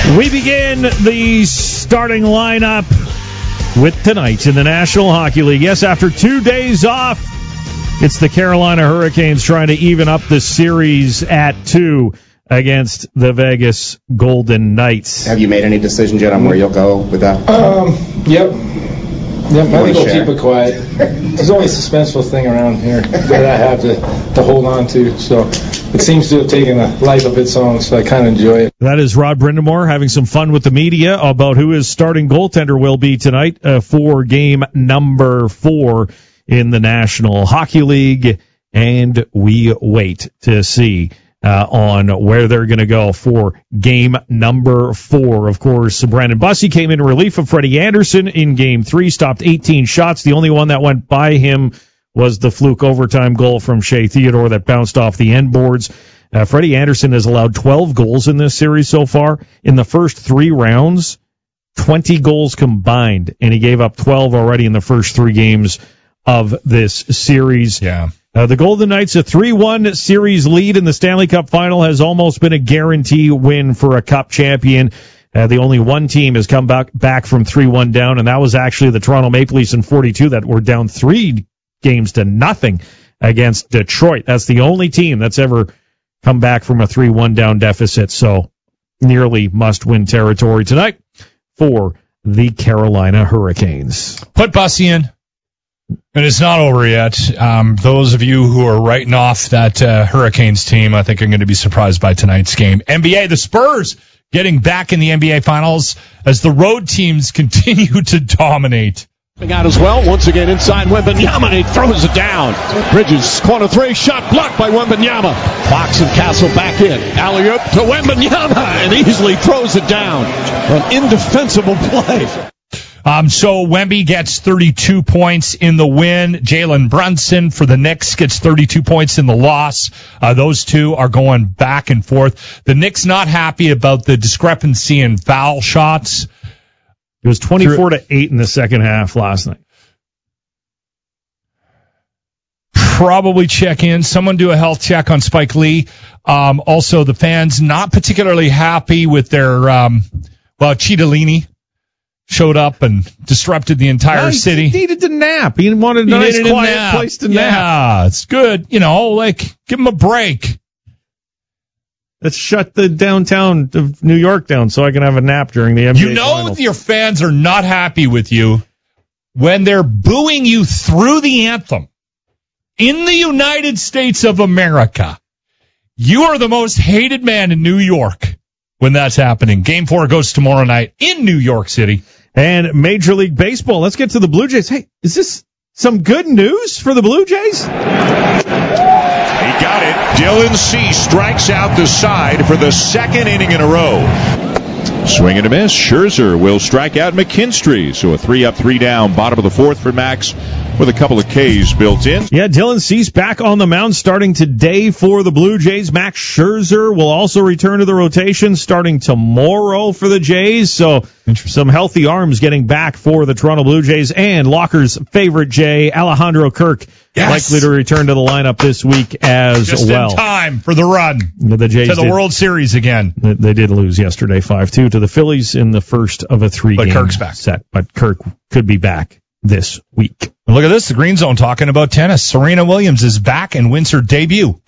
We begin the starting lineup with tonight in the National Hockey League. Yes, after 2 days off, it's the Carolina Hurricanes trying to even up the series at 2 against the Vegas Golden Knights. Have you made any decisions yet on where you'll go with that? Yep, I'm going to keep it quiet. There's always a suspenseful thing around here that I have to hold on to, so it seems to have taken a life of its own, so I kind of enjoy it. That is Rod Brindamore having some fun with the media about who his starting goaltender will be tonight for game number 4 in the National Hockey League, and we wait to see on where they're going to go for game number 4. Of course, Brandon Bussey came in relief of Freddie Anderson in game 3, stopped 18 shots. The only one that went by him was the fluke overtime goal from Shea Theodore that bounced off the end boards. Freddie Anderson has allowed 12 goals in this series so far. In the first 3 rounds, 20 goals combined, and he gave up 12 already in the first 3 games of this series. Yeah. The Golden Knights, a 3-1 series lead in the Stanley Cup final, has almost been a guarantee win for a Cup champion. The only one team has come back from 3-1 down, and that was actually the Toronto Maple Leafs in 42 that were down 3-0 against Detroit. That's the only team that's ever come back from a 3-1 down deficit, so nearly must-win territory tonight for the Carolina Hurricanes. Put Bussey in. And it's not over yet. Those of you who are writing off that Hurricanes team, I think are going to be surprised by tonight's game. NBA, the Spurs getting back in the NBA Finals as the road teams continue to dominate. Out as well, once again inside Wembanyama, he throws it down. Bridges, corner 3, shot blocked by Wembanyama. Fox and Castle back in. Alley-oop to Wembanyama, and easily throws it down. An indefensible play. So Wemby gets 32 points in the win. Jalen Brunson for the Knicks gets 32 points in the loss. Those two are going back and forth. The Knicks not happy about the discrepancy in foul shots. It was 24-8 in the second half last night. Probably check in. Someone do a health check on Spike Lee. Also, the fans not particularly happy with their, Cittadini showed up and disrupted the entire city. He needed to nap. He wanted a nice, quiet place to nap. Yeah, it's good. Give him a break. Let's shut the downtown of New York down so I can have a nap during the NBA finals. Your fans are not happy with you when they're booing you through the anthem. In the United States of America, you are the most hated man in New York when that's happening. Game 4 goes tomorrow night in New York City. And Major League Baseball, let's get to the Blue Jays. Hey, is this some good news for the Blue Jays? He got it. Dylan Cease strikes out the side for the second inning in a row. Swing and a miss. Scherzer will strike out McKinstry. So a 3-up, 3-down, bottom of the 4th for Max with a couple of Ks built in. Yeah, Dylan Cease back on the mound starting today for the Blue Jays. Max Scherzer will also return to the rotation starting tomorrow for the Jays. So some healthy arms getting back for the Toronto Blue Jays. And Locker's favorite Jay, Alejandro Kirk, likely to return to the lineup this week as Just well. Just in time for the run the Jays to the World Series again. They did lose yesterday 5-2 to the Phillies in the first of a 3-game set. But Kirk could be back this week. Look at this, the Green Zone talking about tennis. Serena Williams is back and wins her debut.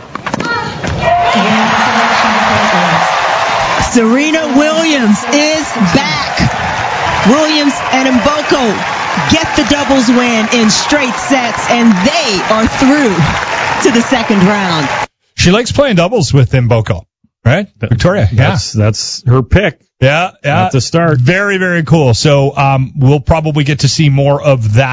Serena Williams is back. Williams and Mboko get the doubles win in straight sets, and they are through to the second round. She likes playing doubles with Mboko, right? Victoria, That's her pick. Yeah. At the start. Very, very cool. So we'll probably get to see more of that.